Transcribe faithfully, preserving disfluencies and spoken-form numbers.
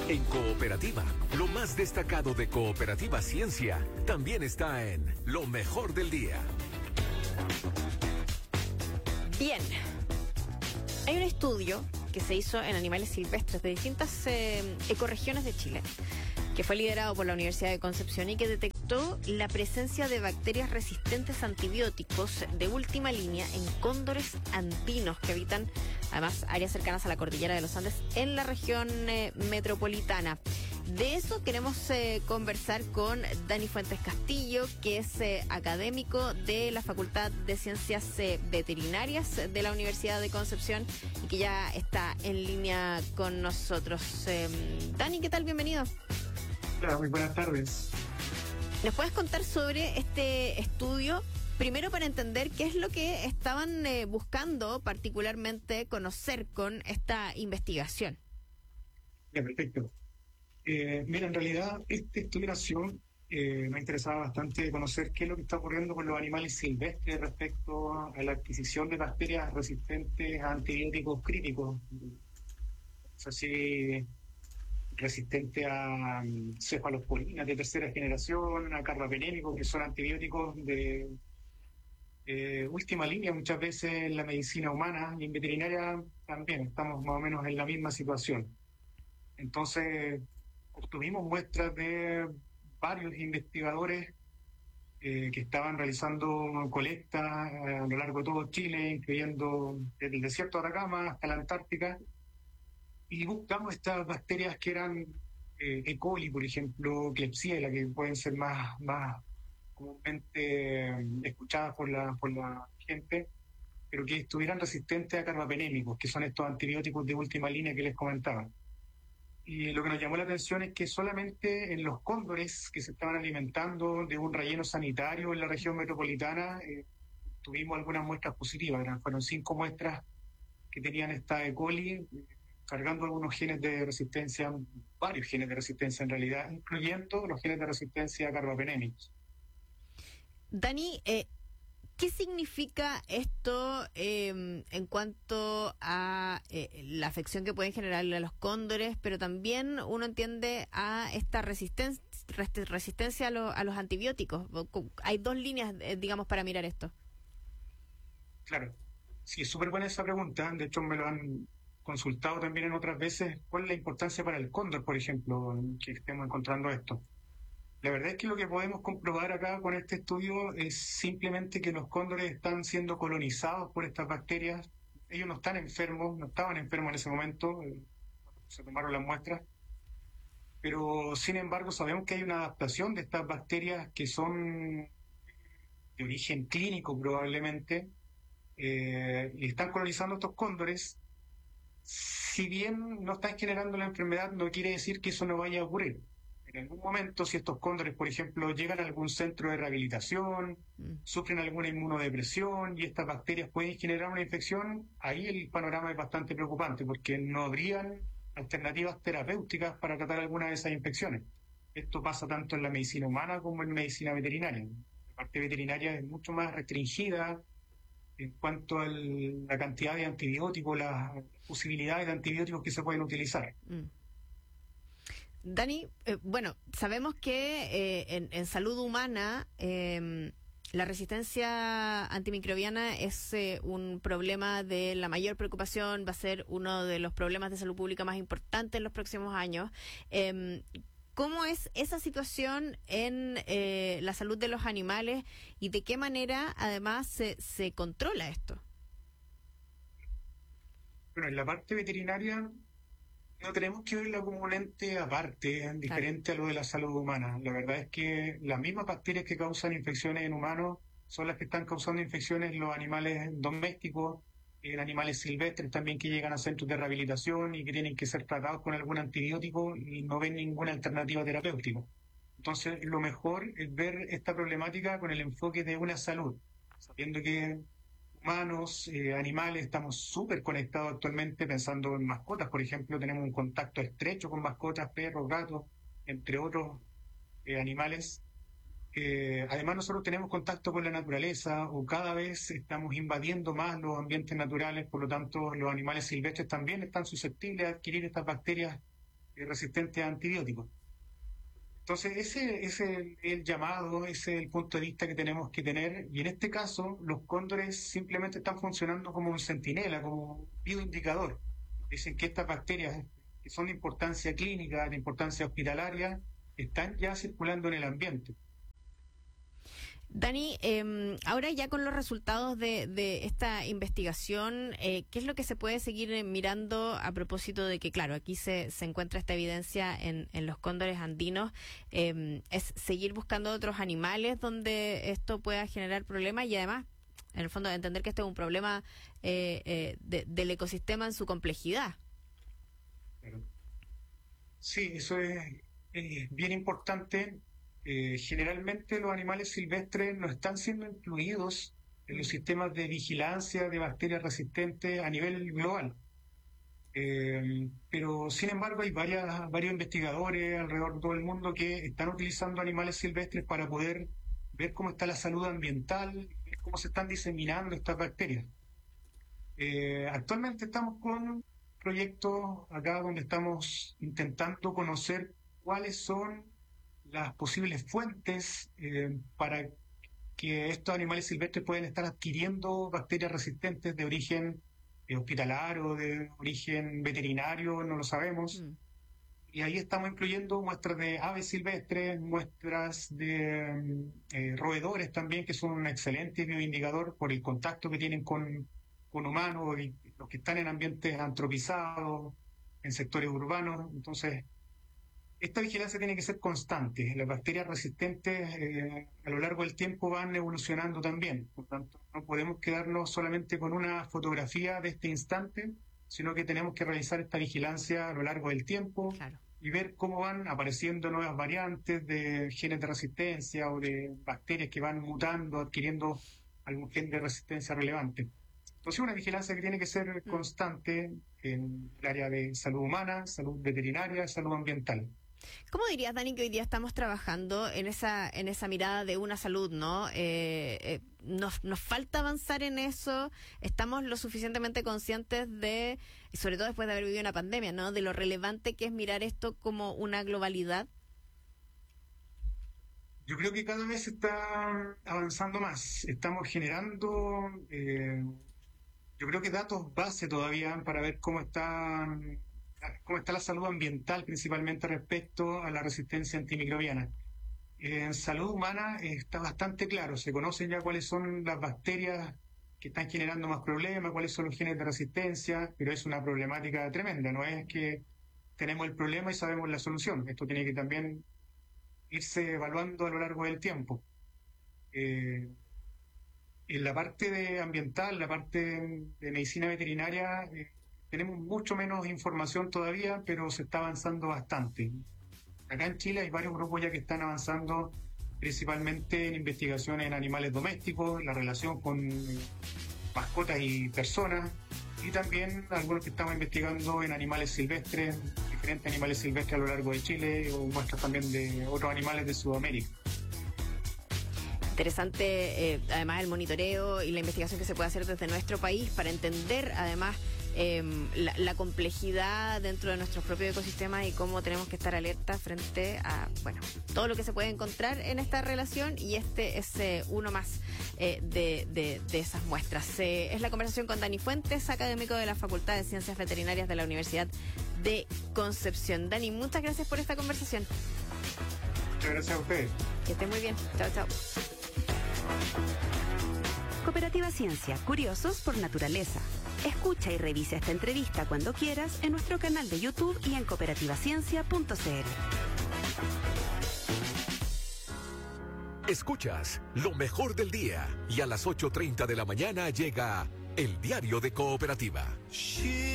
En Cooperativa, lo más destacado de Cooperativa Ciencia también está en Lo Mejor del Día. Bien, hay un estudio que se hizo en animales silvestres de distintas eh, ecorregiones de Chile, que fue liderado por la Universidad de Concepción y que detectó la presencia de bacterias resistentes a antibióticos de última línea en cóndores andinos que habitan además áreas cercanas a la cordillera de los Andes en la región eh, metropolitana. De eso queremos eh, conversar con Dani Fuentes Castillo, que es eh, académico de la Facultad de Ciencias eh, Veterinarias de la Universidad de Concepción y que ya está en línea con nosotros. Eh, Dani, ¿qué tal? Bienvenido. Hola, muy buenas tardes. ¿Nos puedes contar sobre este estudio? Primero, para entender qué es lo que estaban eh, buscando particularmente conocer con esta investigación. Ya, perfecto. Eh, mira, en realidad, esta estudiación eh, me interesaba bastante conocer qué es lo que está ocurriendo con los animales silvestres respecto a la adquisición de bacterias resistentes a antibióticos críticos. Es así, resistente a um, cefalosporinas de tercera generación, a carbapenémicos, que son antibióticos de eh, última línea muchas veces en la medicina humana y en veterinaria también. Estamos más o menos en la misma situación. Entonces, obtuvimos muestras de varios investigadores eh, que estaban realizando colectas eh, a lo largo de todo Chile, incluyendo desde el desierto de Atacama hasta la Antártica, y buscamos estas bacterias que eran eh, E. coli, por ejemplo, Klebsiella, que pueden ser más, más comúnmente eh, escuchadas por la, por la gente, pero que estuvieran resistentes a carbapenémicos, que son estos antibióticos de última línea que les comentaba. Y lo que nos llamó la atención es que solamente en los cóndores que se estaban alimentando de un relleno sanitario en la región metropolitana eh, tuvimos algunas muestras positivas. Eran, fueron cinco muestras que tenían esta E. coli, eh, cargando algunos genes de resistencia, varios genes de resistencia en realidad, incluyendo los genes de resistencia a carbapenémicos. Dani, eh, ¿qué significa esto eh, en cuanto a eh, la afección que pueden generarle a los cóndores, pero también uno entiende a esta resistencia, resistencia a, lo, a los antibióticos? Hay dos líneas, eh, digamos, para mirar esto. Claro, sí, es súper buena esa pregunta. De hecho, me lo han consultado también en otras veces. ¿Cuál es la importancia para el cóndor, por ejemplo, que estemos encontrando esto? La verdad es que lo que podemos comprobar acá con este estudio es simplemente que los cóndores están siendo colonizados por estas bacterias. Ellos no están enfermos, no estaban enfermos en ese momento, eh, se tomaron las muestras, pero sin embargo sabemos que hay una adaptación de estas bacterias que son de origen clínico probablemente, eh, y están colonizando estos cóndores. Si bien no están generando la enfermedad, no quiere decir que eso no vaya a ocurrir. En algún momento, si estos cóndores, por ejemplo, llegan a algún centro de rehabilitación, mm. sufren alguna inmunodepresión y estas bacterias pueden generar una infección, ahí el panorama es bastante preocupante porque no habrían alternativas terapéuticas para tratar alguna de esas infecciones. Esto pasa tanto en la medicina humana como en medicina veterinaria. La parte veterinaria es mucho más restringida en cuanto a la cantidad de antibióticos, las posibilidades de antibióticos que se pueden utilizar. Mm. Dani, eh, bueno, sabemos que eh, en, en salud humana eh, la resistencia antimicrobiana es eh, un problema de la mayor preocupación, va a ser uno de los problemas de salud pública más importantes en los próximos años. Eh, ¿Cómo es esa situación en eh, la salud de los animales y de qué manera además se, se controla esto? Bueno, en la parte veterinaria no tenemos que verla como un ente aparte, diferente claro. a lo de la salud humana. La verdad es que las mismas bacterias que causan infecciones en humanos son las que están causando infecciones en los animales domésticos, en animales silvestres también que llegan a centros de rehabilitación y que tienen que ser tratados con algún antibiótico y no ven ninguna alternativa terapéutica. Entonces, lo mejor es ver esta problemática con el enfoque de una salud, sabiendo que humanos, eh, animales, estamos súper conectados actualmente, pensando en mascotas, por ejemplo, tenemos un contacto estrecho con mascotas, perros, gatos, entre otros eh, animales. Eh, además, nosotros tenemos contacto con la naturaleza, o cada vez estamos invadiendo más los ambientes naturales, por lo tanto, los animales silvestres también están susceptibles a adquirir estas bacterias eh, resistentes a antibióticos. Entonces, ese, ese es el llamado, ese es el punto de vista que tenemos que tener. Y en este caso, los cóndores simplemente están funcionando como un centinela, como un bioindicador. Dicen que estas bacterias, que son de importancia clínica, de importancia hospitalaria, están ya circulando en el ambiente. Dani, eh, ahora ya con los resultados de, de esta investigación, eh, ¿qué es lo que se puede seguir mirando a propósito de que, claro, aquí se, se encuentra esta evidencia en, en los cóndores andinos? Eh, ¿Es seguir buscando otros animales donde esto pueda generar problemas? Y además, en el fondo, entender que este es un problema eh, eh, de, del ecosistema en su complejidad. Sí, eso es, es bien importante. Eh, generalmente los animales silvestres no están siendo incluidos en los sistemas de vigilancia de bacterias resistentes a nivel global. Eh, pero sin embargo hay varias, varios investigadores alrededor de todo el mundo que están utilizando animales silvestres para poder ver cómo está la salud ambiental, cómo se están diseminando estas bacterias. Eh, actualmente estamos con proyectos acá donde estamos intentando conocer cuáles son las posibles fuentes eh, para que estos animales silvestres puedan estar adquiriendo bacterias resistentes de origen eh, hospitalario, de origen veterinario, no lo sabemos. Mm. Y ahí estamos incluyendo muestras de aves silvestres, muestras de eh, roedores también, que son un excelente bioindicador por el contacto que tienen con, con humanos, y los que están en ambientes antropizados, en sectores urbanos. Entonces, esta vigilancia tiene que ser constante. Las bacterias resistentes eh, a lo largo del tiempo van evolucionando también. Por tanto, no podemos quedarnos solamente con una fotografía de este instante, sino que tenemos que realizar esta vigilancia a lo largo del tiempo. Claro. Y ver cómo van apareciendo nuevas variantes de genes de resistencia o de bacterias que van mutando, adquiriendo algún gen de resistencia relevante. Entonces, una vigilancia que tiene que ser constante en el área de salud humana, salud veterinaria, salud ambiental. ¿Cómo dirías, Dani, que hoy día estamos trabajando en esa en esa mirada de una salud, ¿no? Eh, eh, nos, nos falta avanzar en eso, estamos lo suficientemente conscientes de, y sobre todo después de haber vivido una pandemia, ¿no? De lo relevante que es mirar esto como una globalidad. Yo creo que cada vez se está avanzando más. Estamos generando, eh, yo creo que datos base todavía para ver cómo están... cómo está la salud ambiental, principalmente respecto a la resistencia antimicrobiana. En salud humana está bastante claro, se conocen ya cuáles son las bacterias que están generando más problemas, cuáles son los genes de resistencia, pero es una problemática tremenda, no es que tenemos el problema y sabemos la solución, esto tiene que también irse evaluando a lo largo del tiempo. Eh, en la parte de ambiental, la parte de medicina veterinaria, eh, tenemos mucho menos información todavía, pero se está avanzando bastante. Acá en Chile hay varios grupos ya que están avanzando principalmente en investigaciones en animales domésticos, la relación con mascotas y personas, y también algunos que estamos investigando en animales silvestres, diferentes animales silvestres a lo largo de Chile, o muestras también de otros animales de Sudamérica. Interesante, eh, además, el monitoreo y la investigación que se puede hacer desde nuestro país para entender, además, Eh, la, la complejidad dentro de nuestros propios ecosistemas y cómo tenemos que estar alerta frente a, bueno, todo lo que se puede encontrar en esta relación, y este es eh, uno más eh, de, de, de esas muestras. Eh, es la conversación con Dani Fuentes, académico de la Facultad de Ciencias Veterinarias de la Universidad de Concepción. Dani, muchas gracias por esta conversación. Muchas gracias a ustedes. Que esté muy bien. Chao, chao. Cooperativa Ciencia, curiosos por naturaleza. Escucha y revisa esta entrevista cuando quieras en nuestro canal de YouTube y en cooperativa ciencia punto c l. Escuchas lo mejor del día y a las ocho treinta de la mañana llega el Diario de Cooperativa.